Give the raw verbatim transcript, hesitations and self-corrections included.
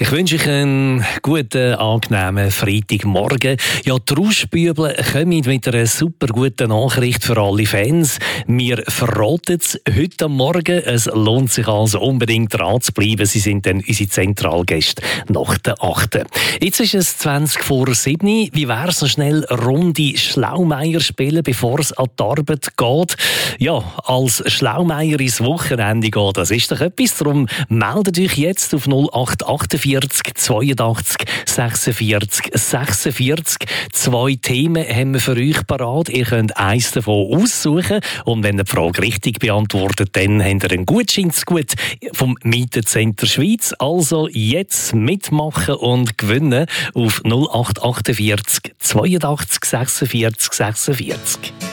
Ich wünsche euch einen guten, angenehmen Freitagmorgen. Ja, die Rauschbübel kommen mit einer super guten Nachricht für alle Fans. Wir verraten es heute Morgen. Es lohnt sich also unbedingt dran zu bleiben. Sie sind dann unsere Zentralgäste nach der achten Jetzt ist es zwanzig vor sieben. Wie wäre es noch schnell Runde Schlaumeier spielen, bevor es an die Arbeit geht? Ja, als Schlaumeier ins Wochenende geht, das ist doch etwas. Darum meldet euch jetzt auf null acht achtundvierzig zweiundachtzig sechsundvierzig sechsundvierzig. Zwei Themen haben wir für euch parat. Ihr könnt eins davon aussuchen. Und wenn ihr die Frage richtig beantwortet, dann habt ihr einen Gutschein zu gut vom Mietencenter Schweiz. Also jetzt mitmachen und gewinnen auf null acht achtundvierzig zweiundachtzig sechsundvierzig sechsundvierzig.